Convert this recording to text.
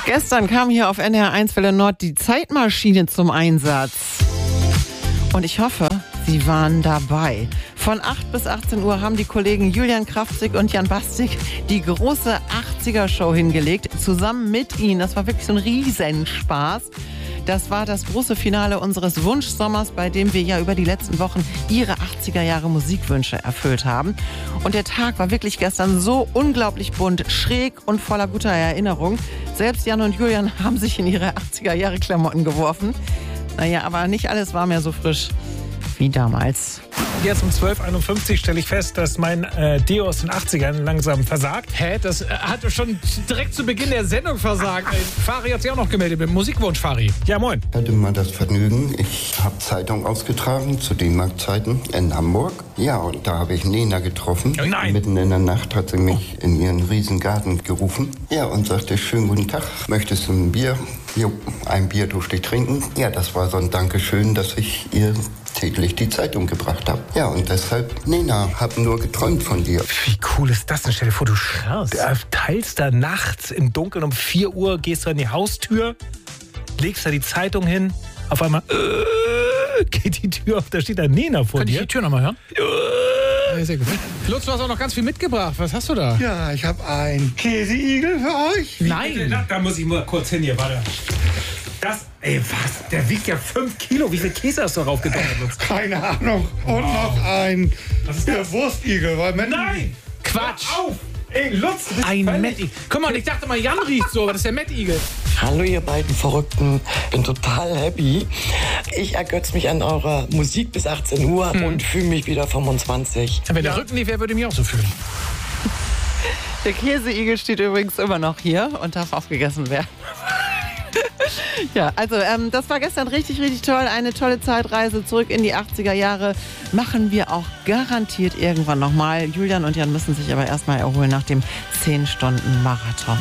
Gestern kam hier auf NDR1 Welle Nord die Zeitmaschine zum Einsatz. Und ich hoffe, Sie waren dabei. Von 8 bis 18 Uhr haben die Kollegen Julian Kraftzig und Jan Bastik die große 80er-Show hingelegt, zusammen mit Ihnen. Das war wirklich so ein Riesenspaß. Das war das große Finale unseres Wunschsommers, bei dem wir ja über die letzten Wochen Ihre 80er-Jahre Musikwünsche erfüllt haben. Und der Tag war wirklich gestern so unglaublich bunt, schräg und voller guter Erinnerung. Selbst Jan und Julian haben sich in ihre 80er-Jahre-Klamotten geworfen. Naja, aber nicht alles war mehr so frisch wie damals. Jetzt um 12.51 Uhr stelle ich fest, dass mein Deo aus den 80ern langsam versagt. Hä? Das hat schon direkt zu Beginn der Sendung versagt. Fari hat sich auch noch gemeldet mit dem Musikwunsch, Fari. Ja, moin. Ich hatte mal das Vergnügen, ich habe Zeitung ausgetragen zu D-Mark-Zeiten in Hamburg. Ja, und da habe ich Nena getroffen. Oh nein. Mitten in der Nacht hat sie mich in ihren Riesengarten gerufen. Ja, und sagte, schönen guten Tag, möchtest du ein Bier? Jo, ein Bier durfte ich trinken. Ja, das war so ein Dankeschön, dass ich ihr täglich die Zeitung gebracht habe. Ja, und deshalb, Nena, hab nur geträumt von dir. Wie cool ist das denn? Stell dir vor, du Krass. teilst da nachts im Dunkeln um 4 Uhr, gehst du an die Haustür, legst da die Zeitung hin, auf einmal geht die Tür auf, da steht da Nena vor Könnte ich dir. die Tür nochmal hören? Ja, sehr gut. Lutz, du hast auch noch ganz viel mitgebracht. Was hast du da? Ja, ich habe einen Käseigel für euch. Nein. Da muss ich mal kurz hin hier, warte. Das, was? Der wiegt ja 5 Kilo. Wie viel Käse hast du darauf gedonnert, Lutz? Keine Ahnung. Und noch ein Wurstigel. Weil Nein! Quatsch. Hör auf! Ey, Lutz, du bist Ein völlig- Mettigel. Guck mal, ich dachte mal, Jan riecht so, aber das ist der Mettigel. Hallo ihr beiden Verrückten, bin total happy. Ich ergötze mich an eurer Musik bis 18 Uhr und fühle mich wieder 25. Wenn der Rücken nicht wäre, würde ich mich auch so fühlen. Der Käseigel steht übrigens immer noch hier und darf aufgegessen werden. Ja, also das war gestern richtig, richtig toll. Eine tolle Zeitreise zurück in die 80er Jahre. Machen wir auch garantiert irgendwann nochmal. Julian und Jan müssen sich aber erstmal erholen nach dem 10-Stunden-Marathon.